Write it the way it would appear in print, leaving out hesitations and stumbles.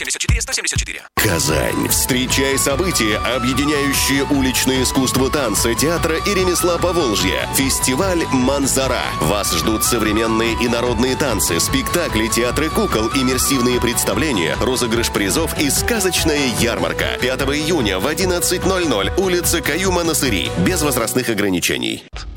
174 174. Казань. Встречай события, объединяющие уличное искусство танца, театра и ремесла Поволжья. Фестиваль «Манзара». Вас ждут современные и народные танцы, спектакли, театры кукол, иммерсивные представления, розыгрыш призов и сказочная ярмарка. 5 июня в 11:00. Улица Каюма-Насыри. Без возрастных ограничений.